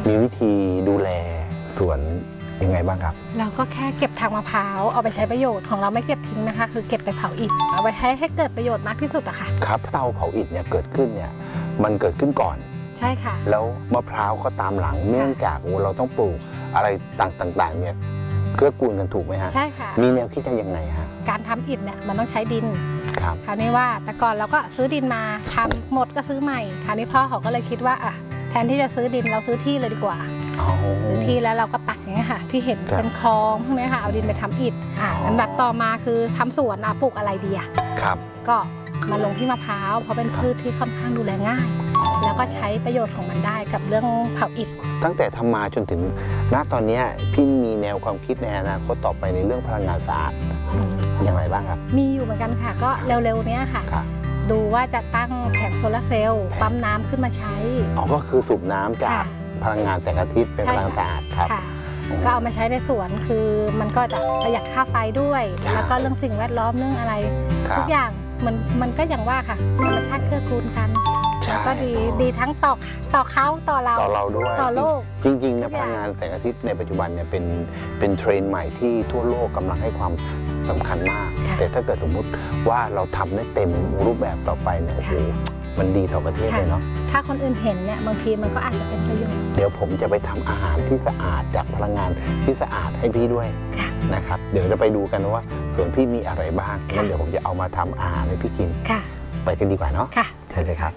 มีวิธีดูแลสวนยังไงบ้างครับเราก็แค่เก็บทางมะพร้าวเอาไปใช้ประโยชน์ของเราไม่เก็บทิ้งนะคะคือเก็บไปเผาอิฐเอาไปให้เกิดประโยชน์มากที่สุดอะค่ะครับเตาเผาอิฐเนี่ยเกิดขึ้นเนี่ยมันเกิดขึ้นก่อนใช่ค่ะแล้วมะพร้าวก็ตามหลังเนื่องจากเราต้องปลูกอะไรต่างๆเนี่ยเกื้อกูลกันถูกไหมฮะใช่ค่ะมีแนวคิดยังไงฮะการทำอิฐเนี่ยมันต้องใช้ดินครับคราวนี้ว่าแต่ก่อนเราก็ซื้อดินมาทำหมดก็ซื้อใหม่คราวนี้พ่อเขาก็เลยคิดว่าแทนที่จะซื้อดินเราซื้อที่เลยดีกว่าซื้อที่แล้วเราก็ตักอย่างเงี้ยค่ะที่เห็นเป็นคลองพวกนี้ค่ะเอาดินไปทำอิฐอันดับต่อมาคือทำสวนปลูกอะไรดีครับก็มาลงที่มะพร้าวเพราะเป็นพืชที่ค่อนข้างดูแลง่ายแล้วก็ใช้ประโยชน์ของมันได้กับเรื่องเผาอิฐตั้งแต่ทำมาจนถึงณตอนนี้พี่มีแนวความคิดในอนาคตต่อไปในเรื่องพลังงานสะอาดอย่างไรบ้างครับมีอยู่เหมือนกันค่ะก็เร็วๆนี้ค่ะดูว่าจะตั้งแผงโซลาร์เซลล์ปั๊มน้ำขึ้นมาใช้ก็คือสูบน้ำจากพลังงานแสงอาทิตย์เป็นพลังสะอาดครับก็เอามาใช้ในสวนคือมันก็จะประหยัดค่าไฟด้วยแล้วก็เรื่องสิ่งแวดล้อมเรื่องอะไรทุกอย่างมันก็อย่างว่าค่ะธรรมชาติเกื้อกูลกันก็ดีทั้งต่อเขาต่อเราด้วยต่อโลกจริงๆนะพลังงานแสงอาทิตย์ในปัจจุบันเนี่ยเป็นเทรนด์ใหม่ที่ทั่วโลกกำลังให้ความสำคัญมากแต่ถ้าเกิดสมมุติว่าเราทำได้เต็มรูปแบบต่อไปเนี่ยโอ้โหมันดีต่อประเทศเลยเนาะถ้าคนอื่นเห็นเนี่ยบางทีมันก็อาจจะเป็นประโยชน์เดี๋ยวผมจะไปทำอาหารที่สะอาดจากพลังงานที่สะอาดให้พี่ด้วยนะครับเดี๋ยวจะไปดูกันว่าส่วนพี่มีอะไรบ้างงั้นเดี๋ยวผมจะเอามาทำอาหารให้พี่กินไปกันดีกว่าเนาะเชิญเลยครับ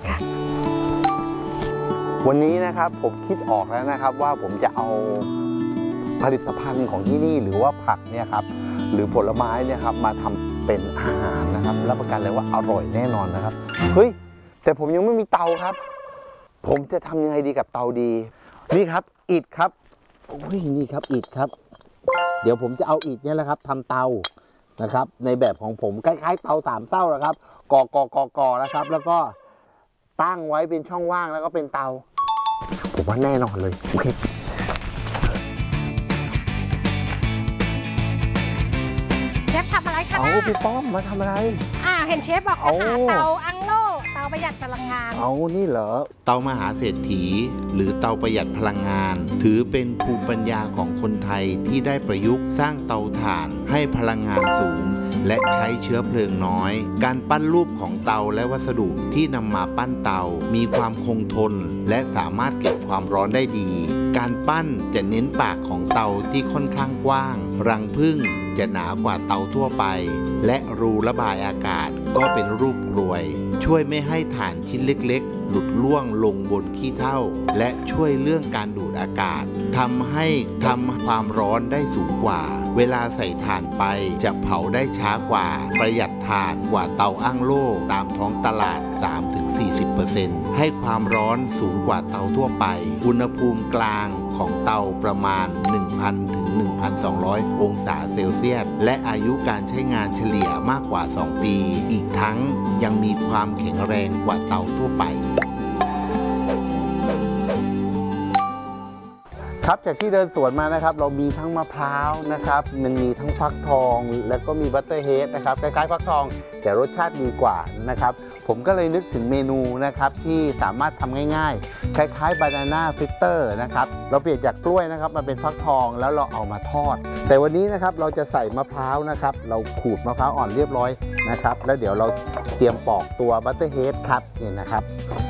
วันนี้นะครับผมคิดออกแล้วนะครับว่าผมจะเอาผลิตภัณฑ์ของที่นี่หรือว่าผักเนี่ยครับหรือผลไม้เนี่ยครับมาทำเป็นอาหารนะครับรับประกันเลยว่าอร่อยแน่นอนนะครับเฮ้ยแต่ผมยังไม่มีเตาครับผมจะทำยังไงดีกับเตาดีนี่ครับอิฐครับโอ้ยนี่ครับอิฐครับเดี๋ยวผมจะเอาอิฐเนี่ยแหละครับทำเตานะครับในแบบของผมคล้ายๆเตาสามเศร้านะครับก่อนะครับแล้วก็ตั้งไว้เป็นช่องว่างแล้วก็เป็นเตาผมว่าแน่นอนเลยโอเคเชฟทำอะไรคะพี่ป้อมมาทำอะไรเห็นเชฟบอกจะหาเตาอังโลเตาประหยัดพลังงานนี่เหรอเตามหาเศรษฐีหรือเตาประหยัดพลังงานถือเป็นภูมิปัญญาของคนไทยที่ได้ประยุกต์สร้างเตาถ่านให้พลังงานสูงและใช้เชื้อเพลิงน้อยการปั้นรูปของเตาและวัสดุที่นำมาปั้นเตามีความคงทนและสามารถเก็บความร้อนได้ดีการปั้นจะเน้นปากของเตาที่ค่อนข้างกว้างรังผึ้งจะหนากว่าเตาทั่วไปและรูระบายอากาศก็เป็นรูปกรวยช่วยไม่ให้ถ่านชิ้นเล็กๆหลุดล่วงลงบนขี้เถ้าและช่วยเรื่องการดูดอากาศทำความร้อนได้สูงกว่าเวลาใส่ถ่านไปจะเผาได้ช้ากว่าประหยัดถ่านกว่าเตาอั้งโล่ตามท้องตลาด 3-40% ให้ความร้อนสูงกว่าเตาทั่วไปอุณหภูมิกลางของเตาประมาณ 1,000 ถึง 1,200 องศาเซลเซียสและอายุการใช้งานเฉลี่ยมากกว่า 2 ปีอีกทั้งยังมีความแข็งแรงกว่าเตาทั่วไปครับจากที่เดินสวนมานะครับเรามีทั้งมะพร้าวนะครับมันมีทั้งฟักทองแล้วก็มีบัตเตอร์เฮดนะครับคล้ายๆฟักทองแต่รสชาติดีกว่านะครับผมก็เลยนึกถึงเมนูนะครับที่สามารถทำง่ายๆคล้ายๆบานาน่าฟิตเตอร์นะครับเราเปลี่ยนจากกล้วยนะครับมาเป็นฟักทองแล้วเราเอามาทอดแต่วันนี้นะครับเราจะใส่มะพร้าวนะครับเราขูดมะพร้าวอ่อนเรียบร้อยนะครับแล้วเดี๋ยวเราเตรียมปอกตัวบัตเตอร์เฮดครับนี่นะครับ